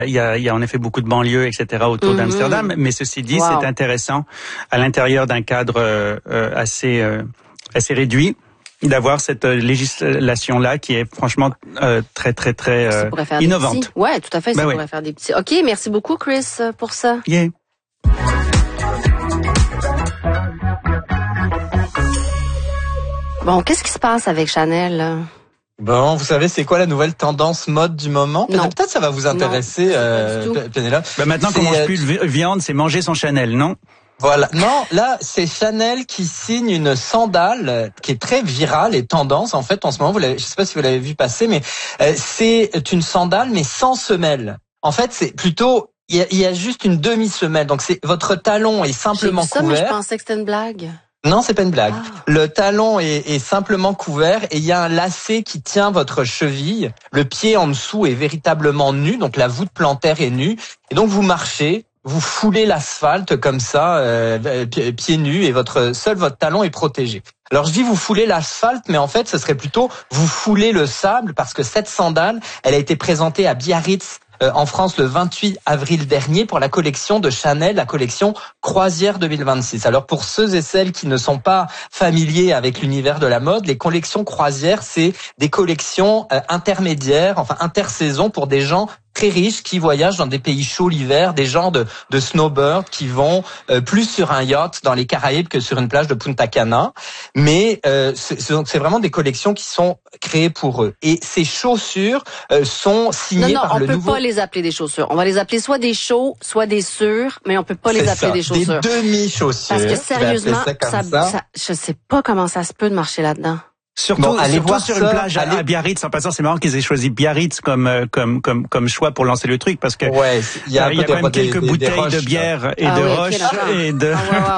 Il y a en effet beaucoup de banlieues, etc. autour d'Amsterdam, mais ceci dit, c'est intéressant à l'intérieur d'un cadre assez réduit d'avoir cette législation-là qui est franchement très innovante. Ouais, tout à fait, ça pourrait faire des petits. OK, merci beaucoup Chris pour ça. Yeah. Bon, qu'est-ce qui se passe avec Chanel là? Bon, vous savez, c'est quoi la nouvelle tendance mode du moment? Peut-être ça va vous intéresser, Pénélope. Maintenant qu'on mange plus de viande, c'est manger son Chanel, non? Voilà. Non, là, c'est Chanel qui signe une sandale qui est très virale et tendance, en fait, en ce moment. Je sais pas si vous l'avez vu passer, mais c'est une sandale, mais sans semelle. En fait, c'est plutôt, il y a juste une demi-semelle. Donc, votre talon est simplement couvert. Mais je pensais que c'était une blague. Non, c'est pas une blague. Le talon est simplement couvert et il y a un lacet qui tient votre cheville. Le pied en dessous est véritablement nu, donc la voûte plantaire est nue. Et donc vous marchez, vous foulez l'asphalte comme ça, pieds nus, et votre talon est protégé. Alors je dis vous foulez l'asphalte, mais en fait ce serait plutôt vous foulez le sable, parce que cette sandale, elle a été présentée à Biarritz en France le 28 avril dernier pour la collection de Chanel, la collection Croisière 2026. Alors pour ceux et celles qui ne sont pas familiers avec l'univers de la mode, les collections Croisière, c'est des collections intermédiaires, enfin intersaison, pour des gens très riches qui voyagent dans des pays chauds l'hiver, des gens de snowbird qui vont plus sur un yacht dans les Caraïbes que sur une plage de Punta Cana. Mais c'est vraiment des collections qui sont créées pour eux. Et ces chaussures sont signées par le nouveau... Non, on peut pas les appeler des chaussures. On va les appeler soit des chauds, soit des sûrs, mais on peut pas les appeler des chaussures. Des demi-chaussures. Parce que sérieusement, ça, je sais pas comment ça se peut de marcher là-dedans. Surtout sur une plage à Biarritz. En passant, c'est marrant qu'ils aient choisi Biarritz comme choix pour lancer le truc, parce que il y a quand même quelques bouteilles de bière et de roches et de.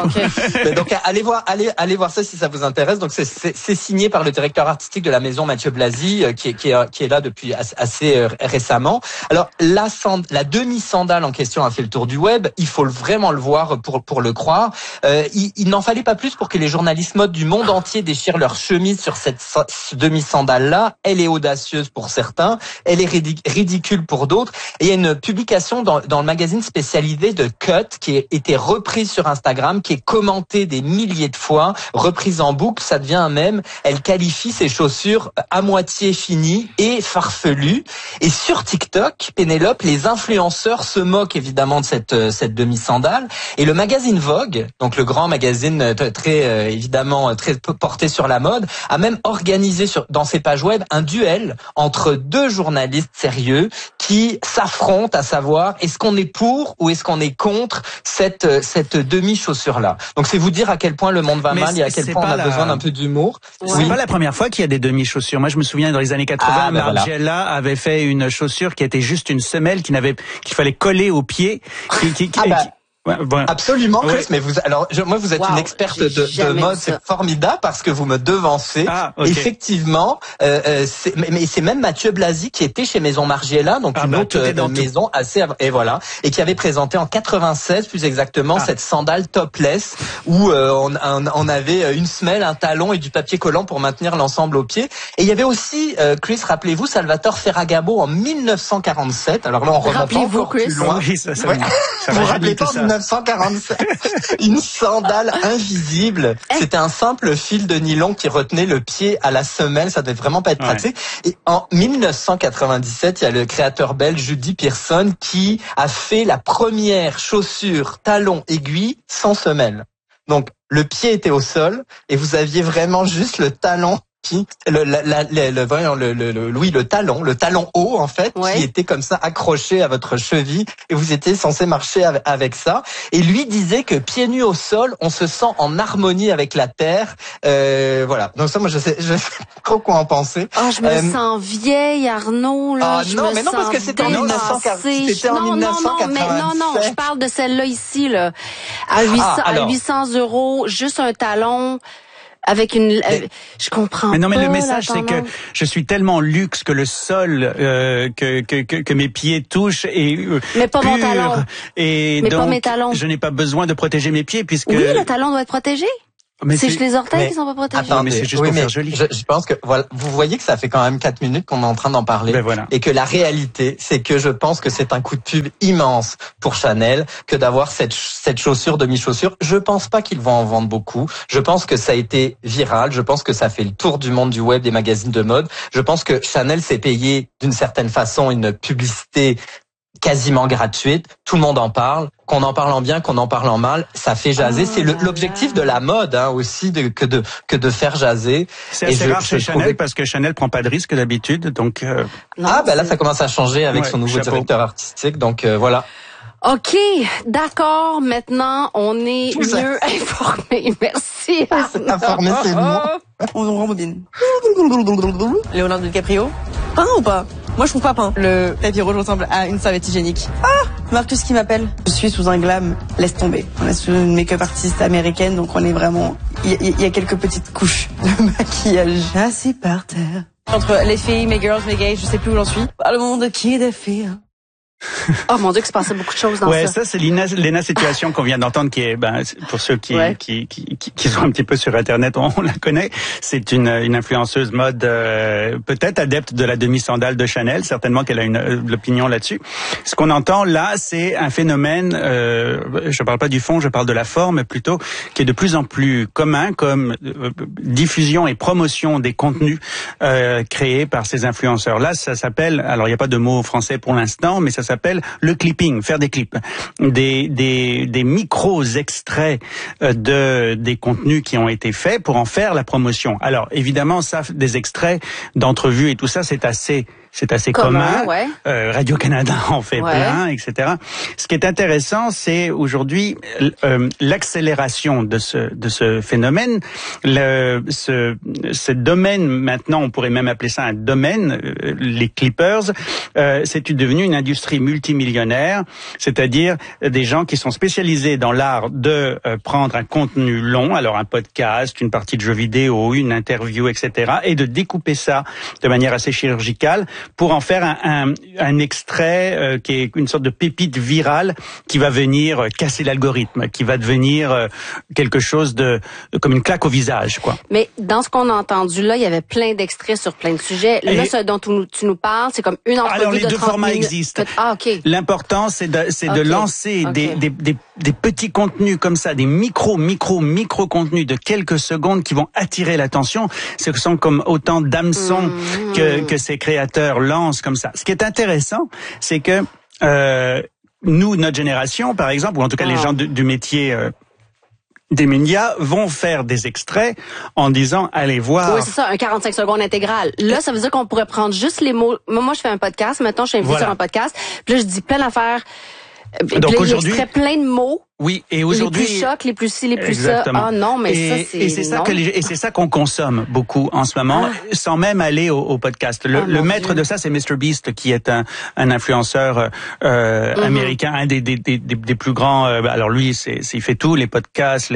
Mais donc allez voir ça si ça vous intéresse. Donc c'est signé par le directeur artistique de la maison, Mathieu Blasi, qui est là depuis assez récemment. Alors la demi-sandale en question a fait le tour du web. Il faut vraiment le voir pour le croire. Il n'en fallait pas plus pour que les journalistes mode du monde entier déchirent leur chemise sur cette demi-sandale-là. Elle est audacieuse pour certains, elle est ridicule pour d'autres. Et il y a une publication dans le magazine spécialisé de Cut qui a été reprise sur Instagram, qui est commentée des milliers de fois, reprise en boucle, ça devient un mème. Elle qualifie ses chaussures à moitié finies et farfelues. Et sur TikTok, Pénélope, les influenceurs se moquent évidemment de cette demi-sandale. Et le magazine Vogue, donc le grand magazine très évidemment très porté sur la mode, a même organisé dans ses pages web un duel entre deux journalistes sérieux qui s'affrontent à savoir est-ce qu'on est pour ou est-ce qu'on est contre cette demi-chaussure-là. Donc c'est vous dire à quel point le monde va mal et à quel point on a besoin d'un peu d'humour. C'est pas la première fois qu'il y a des demi-chaussures. Moi je me souviens dans les années 80, Margiela avait fait une chaussure qui était juste une semelle qu'il fallait coller au pied. Absolument, Chris, mais vous êtes une experte de mode, c'est formidable parce que vous me devancez. Effectivement, mais c'est même Mathieu Blasi qui était chez Maison Margiela, donc une autre maison et qui avait présenté en 96 plus exactement cette sandale topless où on avait une semelle, un talon et du papier collant pour maintenir l'ensemble au pied. Et il y avait aussi, Chris, rappelez-vous, Salvatore Ferragamo en 1947. Alors là, on remonte encore plus loin. Oui, ça vous rappelez pas 1947, une sandale invisible. C'était un simple fil de nylon qui retenait le pied à la semelle. Ça devait vraiment pas être pratique. Et en 1997, il y a le créateur belge Judy Pearson qui a fait la première chaussure talon aiguille sans semelle. Donc, le pied était au sol et vous aviez vraiment juste le talon le talon haut en fait, qui était comme ça accroché à votre cheville et vous étiez censé marcher avec ça. Et lui disait que pieds nus au sol, on se sent en harmonie avec la terre. Voilà. Donc ça, moi, je sais trop quoi en penser. Oh, je me sens vieille, Arnaud. Là. Non, parce que c'était en 1987. Non, je parle de celle-là ici, là, à 800 €, juste un talon. Avec je comprends. Mais non, mais le message c'est que je suis tellement luxe que le sol que mes pieds touchent est mais pas pur, mon talon. Et mais donc pas mes talons. Je n'ai pas besoin de protéger mes pieds puisque oui, le talon doit être protégé. C'est juste les orteils qui sont pas protégés. Attendez, mais c'est juste pour faire joli. Je pense que voilà, vous voyez que ça fait quand même 4 minutes qu'on est en train d'en parler, voilà. Et que la réalité, c'est que je pense que c'est un coup de pub immense pour Chanel que d'avoir cette chaussure demi-chaussure. Je pense pas qu'ils vont en vendre beaucoup. Je pense que ça a été viral. Je pense que ça fait le tour du monde du web, des magazines de mode. Je pense que Chanel s'est payé d'une certaine façon une publicité quasiment gratuite, tout le monde en parle, qu'on en parle en bien, qu'on en parle en mal, ça fait jaser. C'est l'objectif de la mode aussi, que de faire jaser. C'est assez rare chez Chanel parce que Chanel prend pas de risque d'habitude, donc. Là ça commence à changer avec son nouveau directeur artistique, donc voilà. OK, d'accord. Maintenant, on est mieux informés. Merci. Informé, c'est bon. On rembobine. Leonardo DiCaprio. Peint ou pas? Moi, je trouve pas peint. Le tapis rouge ressemble à une serviette hygiénique. Marcus qui m'appelle. Je suis sous un glam. Laisse tomber. On est sous une make-up artiste américaine, donc on est vraiment... Il y a quelques petites couches de maquillage. Assis par terre. Entre les filles, mes girls, mes gays, je sais plus où j'en suis. Le monde qui défie. Oh mon Dieu, que se passait beaucoup de choses dans ça. Ouais, ça c'est Lena Situation qu'on vient d'entendre, qui est, pour ceux qui sont un petit peu sur Internet, on la connaît. C'est une influenceuse mode, peut-être adepte de la demi-sandale de Chanel, certainement qu'elle a l'opinion là-dessus. Ce qu'on entend là, c'est un phénomène, je parle pas du fond, je parle de la forme plutôt, qui est de plus en plus commun comme diffusion et promotion des contenus créés par ces influenceurs. Là, ça s'appelle, alors il n'y a pas de mot français pour l'instant, mais ça s'appelle le clipping, faire des clips, des micros extraits des contenus qui ont été faits pour en faire la promotion. Alors évidemment, ça, des extraits d'entrevues et tout ça, c'est assez commun. Ouais. Radio-Canada en fait plein, etc. Ce qui est intéressant, c'est aujourd'hui l'accélération de ce phénomène. Ce domaine, maintenant, on pourrait même appeler ça un domaine, les clippers, c'est devenu une industrie multimillionnaire, c'est-à-dire des gens qui sont spécialisés dans l'art de prendre un contenu long, alors un podcast, une partie de jeu vidéo, une interview, etc., et de découper ça de manière assez chirurgicale pour en faire un extrait qui est une sorte de pépite virale qui va venir casser l'algorithme, qui va devenir quelque chose comme une claque au visage, quoi. Mais dans ce qu'on a entendu là, il y avait plein d'extraits sur plein de sujets. Là, ce dont tu nous parles, c'est comme une entrevue de 30 minutes. Alors, les deux formats existent. OK. L'important, c'est de lancer des petits contenus comme ça, des micro contenus de quelques secondes qui vont attirer l'attention. Ce sont comme autant d'hameçons que ces créateurs lancent comme ça. Ce qui est intéressant, c'est que nous, notre génération, par exemple, ou en tout cas les gens du métier des médias, vont faire des extraits en disant allez voir. Oui, c'est ça, un 45 secondes intégral. Là, ça veut dire qu'on pourrait prendre juste les mots. Moi, je fais un podcast. Maintenant, je suis invitée sur un podcast. Puis là, je dis plein d'affaires. Donc aujourd'hui, j'extrais plein de mots. Oui, et aujourd'hui, les plus chocs, les plus ci, les plus ça. Ah non, mais ça c'est c'est ça qu'on consomme beaucoup en ce moment, sans même aller au podcast. Le maître de ça, c'est MrBeast, qui est un influenceur américain, un des plus grands. Alors lui, il fait tout, les podcasts,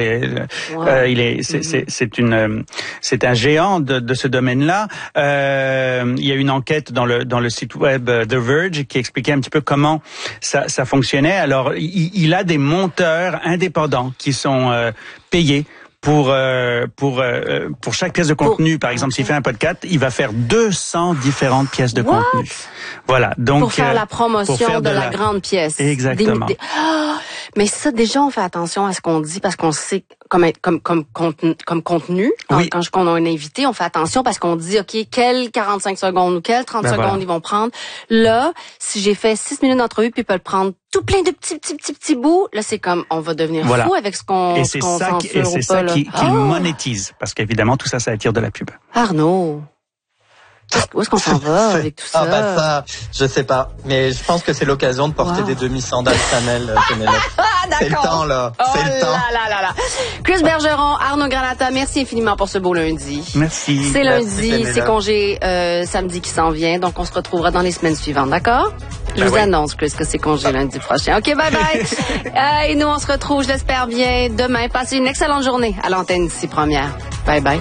c'est un géant de ce domaine-là. Il y a une enquête dans le site web The Verge qui expliquait un petit peu comment ça fonctionnait. Alors il a des monteurs indépendants qui sont payés pour chaque pièce de contenu. Par exemple, s'il fait un podcast, il va faire 200 différentes pièces de contenu. Voilà. Donc pour faire la promotion de la grande pièce. Exactement. Mais ça, déjà, on fait attention à ce qu'on dit parce qu'on sait comme contenu. Quand on a un invité, on fait attention parce qu'on dit, OK, quelles 45 secondes ou quelles 30 secondes ils vont prendre. Là, si j'ai fait 6 minutes d'entrevue puis ils peuvent prendre tout plein de petits bouts, là, c'est comme, on va devenir fou avec ce qu'on censure. Et c'est ça qui monétise. Parce qu'évidemment, tout ça attire de la pub. Arnaud. Où est-ce qu'on s'en va avec tout ça? Ça, je sais pas. Mais je pense que c'est l'occasion de porter des demi-sandales Chanel. C'est le temps, là. C'est le temps. Là. Chris Bergeron, Arnaud Granata, merci infiniment pour ce beau lundi. Merci. C'est lundi, c'est congé samedi qui s'en vient. Donc, on se retrouvera dans les semaines suivantes, d'accord? Je vous annonce, Chris, que c'est congé lundi prochain. OK, bye-bye. Et nous, on se retrouve, je l'espère bien, demain. Passez une excellente journée à l'antenne d'ici première. Bye-bye.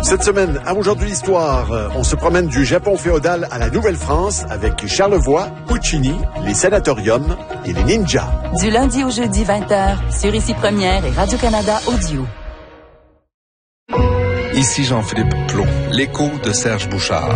Cette semaine, à Aujourd'hui Histoire, on se promène du Japon féodal à la Nouvelle-France avec Charlevoix, Puccini, les sanatoriums et les ninjas. Du lundi au jeudi 20h, sur Ici Première et Radio-Canada Audio. Ici Jean-Philippe Plon, l'écho de Serge Bouchard.